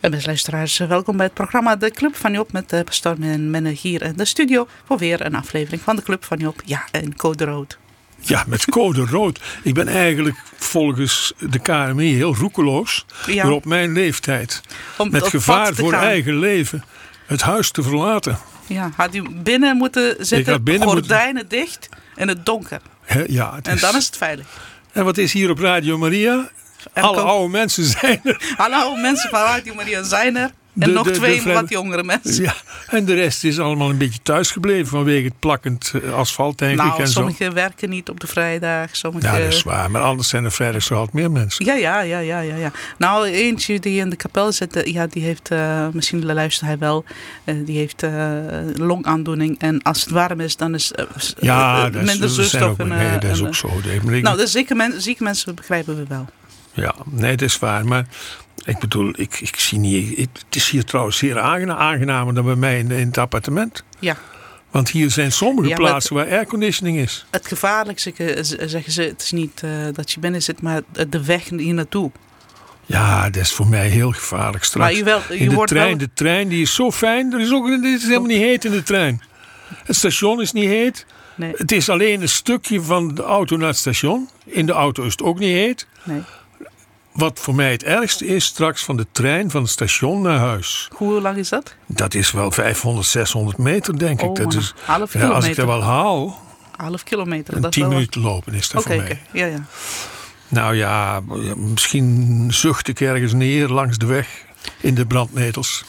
En beste luisteraars, welkom bij het programma De Club van Job met Pastor en Menne hier in de studio voor weer een aflevering van De Club van Job. Ja, en Code Rood. Ja, met Code Rood. Ik ben eigenlijk volgens de KMI heel roekeloos, maar op mijn leeftijd. Met gevaar voor eigen leven het huis te verlaten. Ja, had u binnen moeten zitten, gordijnen dicht in het donker. Ja, en dan is het veilig. En wat is hier op Radio Maria? Alle oude mensen zijn er. Alle oude mensen van Radio Maria zijn er. En nog twee wat jongere mensen. Ja, en de rest is allemaal een beetje thuisgebleven vanwege het plakkend asfalt, denk ik. En sommigen werken niet op de vrijdag. Sommige... Ja, dat is waar. Maar anders zijn er vrijdags zo altijd meer mensen. Ja. Nou, eentje die in de kapel zit, die heeft, misschien luistert hij wel, die heeft longaandoening. En als het warm is, dan is minder zuurstof. Nee, dat is ook zo. De zieke mensen begrijpen we wel. Ja, nee, dat is waar. Maar ik bedoel, ik zie niet... Het is hier trouwens zeer aangenamer dan bij mij in het appartement. Ja. Want hier zijn sommige plaatsen waar airconditioning is. Het gevaarlijkste, zeggen ze, het is niet dat je binnen zit, maar de weg hier naartoe. Ja, dat is voor mij heel gevaarlijk straks. Maar de trein die is zo fijn. Het is helemaal niet heet in de trein. Het station is niet heet. Nee. Het is alleen een stukje van de auto naar het station. In de auto is het ook niet heet. Nee. Wat voor mij het ergste is, straks van de trein van het station naar huis. Hoe lang is dat? Dat is wel 500, 600 meter, denk ik. Dat is, half kilometer. Als ik dat wel haal... Half kilometer. 10 minuten lopen is dat voor mij. Okay. Ja. Nou ja, misschien zucht ik ergens neer langs de weg in de brandnetels.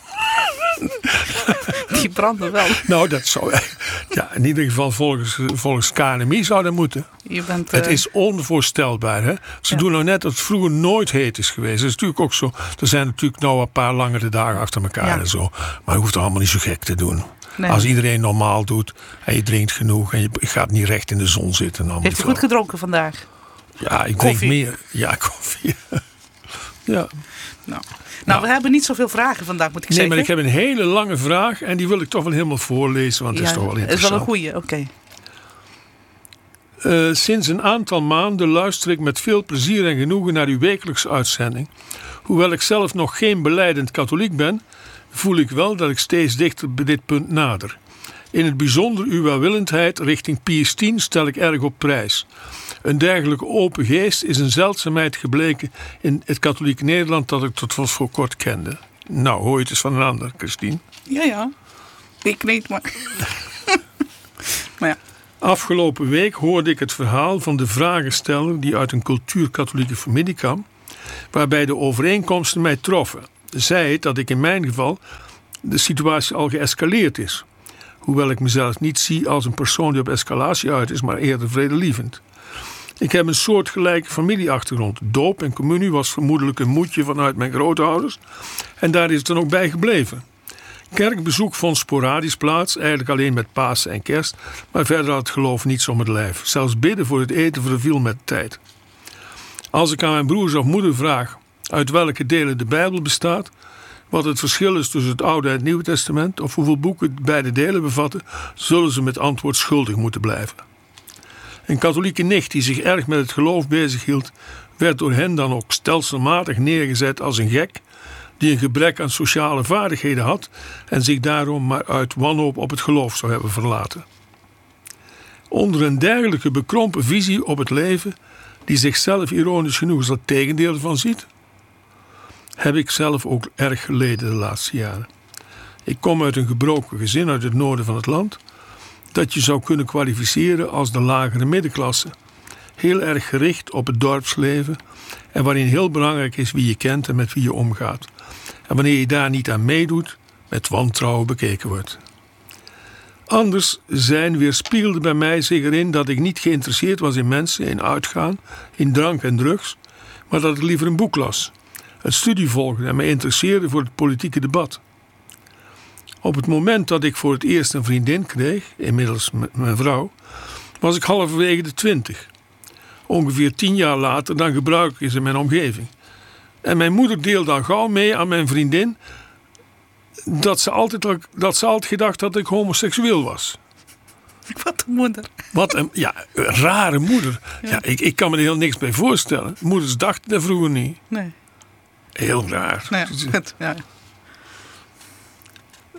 Die branden wel. Nou, dat zou... Ja, in ieder geval volgens KNMI zou dat moeten. Het is onvoorstelbaar. Hè? Ze doen nou net dat het vroeger nooit heet is geweest. Dat is natuurlijk ook zo. Er zijn natuurlijk nou een paar langere dagen achter elkaar en zo. Maar je hoeft het allemaal niet zo gek te doen. Nee. Als iedereen normaal doet en je drinkt genoeg en je gaat niet recht in de zon zitten. Heeft u goed gedronken vandaag? Ja, ik drink meer. Ja, koffie. Ja. Nou, we hebben niet zoveel vragen vandaag, moet ik zeggen. Nee, maar ik heb een hele lange vraag en die wil ik toch wel helemaal voorlezen, want het is toch wel interessant. Het is wel een goeie, oké. Sinds een aantal maanden luister ik met veel plezier en genoegen naar uw wekelijkse uitzending. Hoewel ik zelf nog geen belijdend katholiek ben, voel ik wel dat ik steeds dichter bij dit punt nader. In het bijzonder uw welwillendheid richting Pius X stel ik erg op prijs. Een dergelijke open geest is een zeldzaamheid gebleken in het katholieke Nederland dat ik tot voor kort kende. Nou, hoor je het eens van een ander, Christine? Ja. Ik niet, maar... maar ja. Afgelopen week hoorde ik het verhaal van de vragensteller die uit een cultuur-katholieke familie kwam, waarbij de overeenkomsten mij troffen. Zij het dat ik in mijn geval de situatie al geëscaleerd is. Hoewel ik mezelf niet zie als een persoon die op escalatie uit is, maar eerder vredelievend. Ik heb een soortgelijke familieachtergrond. Doop en communie was vermoedelijk een moedje vanuit mijn grootouders. En daar is het dan ook bij gebleven. Kerkbezoek vond sporadisch plaats, eigenlijk alleen met Pasen en Kerst. Maar verder had het geloof niets om het lijf. Zelfs bidden voor het eten verviel met de tijd. Als ik aan mijn broers of moeder vraag uit welke delen de Bijbel bestaat, wat het verschil is tussen het Oude en het Nieuwe Testament, of hoeveel boeken beide delen bevatten, zullen ze met antwoord schuldig moeten blijven. Een katholieke nicht die zich erg met het geloof bezighield, werd door hen dan ook stelselmatig neergezet als een gek die een gebrek aan sociale vaardigheden had en zich daarom maar uit wanhoop op het geloof zou hebben verlaten. Onder een dergelijke bekrompen visie op het leven, die zichzelf ironisch genoeg als het tegendeel ervan ziet, heb ik zelf ook erg geleden de laatste jaren. Ik kom uit een gebroken gezin uit het noorden van het land, dat je zou kunnen kwalificeren als de lagere middenklasse. Heel erg gericht op het dorpsleven en waarin heel belangrijk is wie je kent en met wie je omgaat. En wanneer je daar niet aan meedoet, met wantrouwen bekeken wordt. Anders zijn weerspiegelde bij mij zich erin dat ik niet geïnteresseerd was in mensen, in uitgaan, in drank en drugs, maar dat ik liever een boek las, een studie volgde en me interesseerde voor het politieke debat. Op het moment dat ik voor het eerst een vriendin kreeg, inmiddels mijn vrouw, was ik halverwege de 20. Ongeveer 10 jaar later dan gebruikelijk is in mijn omgeving. En mijn moeder deelde dan gauw mee aan mijn vriendin dat ze altijd gedacht dat ik homoseksueel was. Wat een moeder. Wat een rare moeder. Ja, ik kan me er heel niks bij voorstellen. Moeders dachten dat vroeger niet. Nee. Heel raar. Nee, goed, ja.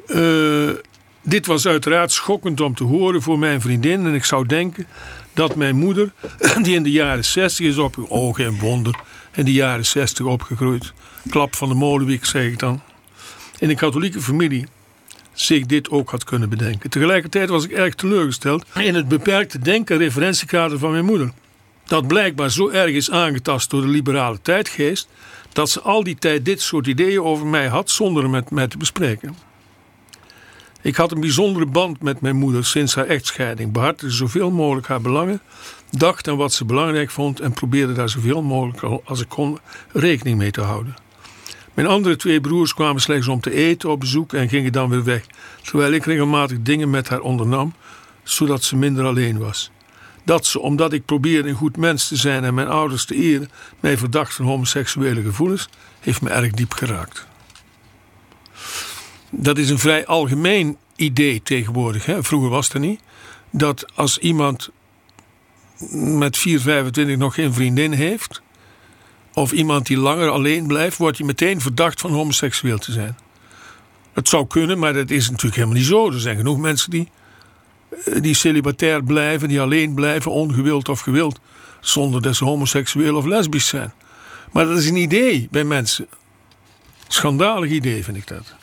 Dit was uiteraard schokkend om te horen voor mijn vriendin. En ik zou denken dat mijn moeder, die in de jaren 60 is geen wonder, in de jaren 60 opgegroeid. Klap van de molenwiek, zeg ik dan. In een katholieke familie zich dit ook had kunnen bedenken. Tegelijkertijd was ik erg teleurgesteld in het beperkte denk- en referentiekader van mijn moeder. Dat blijkbaar zo erg is aangetast door de liberale tijdgeest, dat ze al die tijd dit soort ideeën over mij had zonder het met mij te bespreken. Ik had een bijzondere band met mijn moeder sinds haar echtscheiding, behartigde zoveel mogelijk haar belangen, dacht aan wat ze belangrijk vond en probeerde daar zoveel mogelijk als ik kon rekening mee te houden. Mijn andere 2 broers kwamen slechts om te eten op bezoek en gingen dan weer weg, terwijl ik regelmatig dingen met haar ondernam, zodat ze minder alleen was. Dat ze, omdat ik probeerde een goed mens te zijn en mijn ouders te eren, mij verdacht van homoseksuele gevoelens, heeft me erg diep geraakt. Dat is een vrij algemeen idee tegenwoordig. Hè? Vroeger was dat niet. Dat als iemand met 4,25 nog geen vriendin heeft, of iemand die langer alleen blijft, wordt hij meteen verdacht van homoseksueel te zijn. Het zou kunnen, maar dat is natuurlijk helemaal niet zo. Er zijn genoeg mensen die celibatair blijven, die alleen blijven, ongewild of gewild, zonder dat ze homoseksueel of lesbisch zijn. Maar dat is een idee bij mensen. Schandalig idee vind ik dat.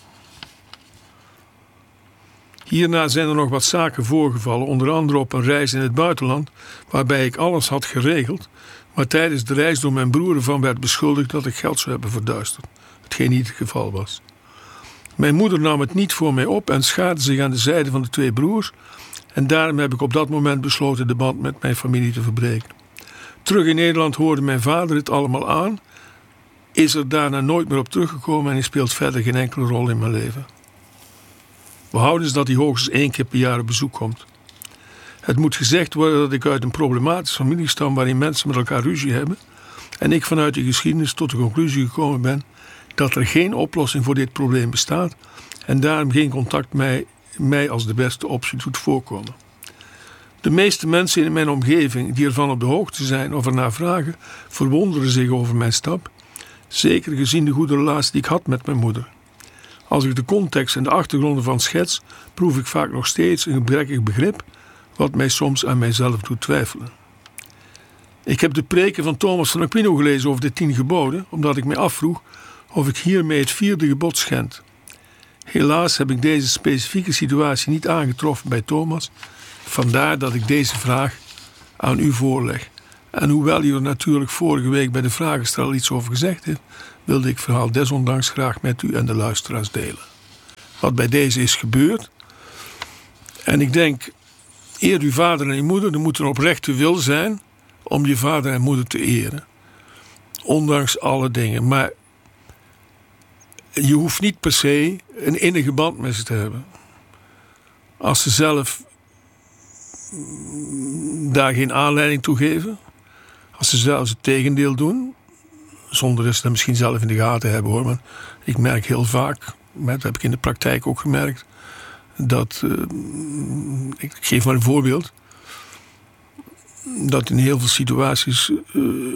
Hierna zijn er nog wat zaken voorgevallen, onder andere op een reis in het buitenland, waarbij ik alles had geregeld, maar tijdens de reis door mijn broer ervan werd beschuldigd dat ik geld zou hebben verduisterd, hetgeen niet het geval was. Mijn moeder nam het niet voor mij op en schaarde zich aan de zijde van de 2 broers en daarom heb ik op dat moment besloten de band met mijn familie te verbreken. Terug in Nederland hoorde mijn vader het allemaal aan, is er daarna nooit meer op teruggekomen en hij speelt verder geen enkele rol in mijn leven. We houden dus dat hij hoogstens 1 keer per jaar op bezoek komt. Het moet gezegd worden dat ik uit een problematische familie stam waarin mensen met elkaar ruzie hebben en ik vanuit de geschiedenis tot de conclusie gekomen ben dat er geen oplossing voor dit probleem bestaat en daarom geen contact mij als de beste optie doet voorkomen. De meeste mensen in mijn omgeving die ervan op de hoogte zijn of ernaar vragen, verwonderen zich over mijn stap, zeker gezien de goede relatie die ik had met mijn moeder. Als ik de context en de achtergronden van schets, proef ik vaak nog steeds een gebrekkig begrip, wat mij soms aan mijzelf doet twijfelen. Ik heb de preken van Thomas van Aquino gelezen over de 10 geboden, omdat ik mij afvroeg of ik hiermee het 4e gebod schend. Helaas heb ik deze specifieke situatie niet aangetroffen bij Thomas, vandaar dat ik deze vraag aan u voorleg. En hoewel u er natuurlijk vorige week bij de vragensteller iets over gezegd heeft, wilde ik het verhaal desondanks graag met u en de luisteraars delen. Wat bij deze is gebeurd. En ik denk, eer uw vader en uw moeder, er moet een oprechte wil zijn om je vader en moeder te eren. Ondanks alle dingen. Maar je hoeft niet per se een innige band met ze te hebben. Als ze zelf daar geen aanleiding toe geven, als ze zelfs het tegendeel doen, zonder dat ze dat misschien zelf in de gaten hebben hoor. Maar ik merk heel vaak, dat heb ik in de praktijk ook gemerkt, dat, ik geef maar een voorbeeld, dat in heel veel situaties